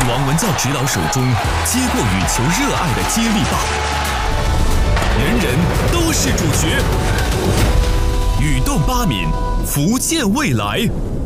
王文教指导手中接过羽球热爱的接力棒，人人都是主角。羽动8敏，福建未来。